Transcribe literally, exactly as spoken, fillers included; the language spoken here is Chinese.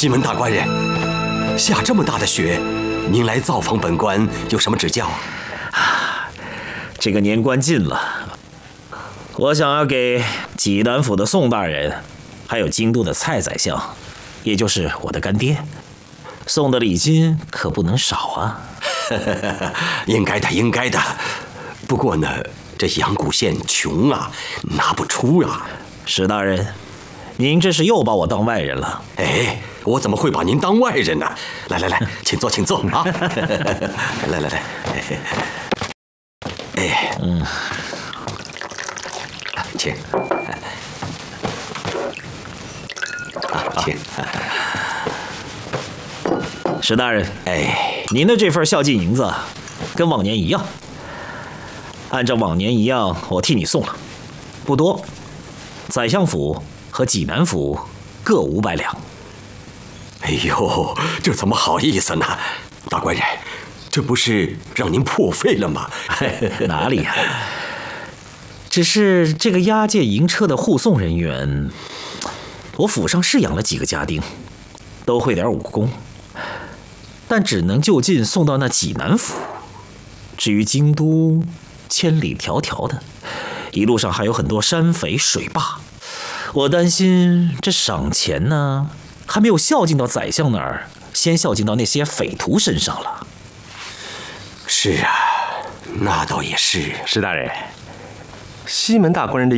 西门大官人，下这么大的雪，您来造访本官有什么指教？ 啊，这个年关近了，我想要给济南府的宋大人，还有京都的蔡宰相，也就是我的干爹，送的礼金可不能少啊。 应该的，应该的。不过呢，这阳谷县穷啊，拿不出啊。 史大人，您这是又把我当外人了。 哎，我怎么会把您当外人呢？来来来，请坐，请坐啊！来来来，哎，嗯，请，啊，请。 史大人，哎，您的这份孝敬银子，跟往年一样。按照往年一样，我替你送了，不多。宰相府和济南府各五百两。 哎呦，这怎么好意思呢？大官人，这不是让您破费了吗？ 哪里呀、啊？只是这个押解银车的护送人员，我府上是养了几个家丁，都会点武功，但只能就近送到那济南府。至于京都，千里迢迢的，一路上还有很多山匪水坝，我担心这赏钱呢，还没有孝敬到宰相那儿，先孝敬到那些匪徒身上了。 是啊，那倒也是。 史大人，西门大官人的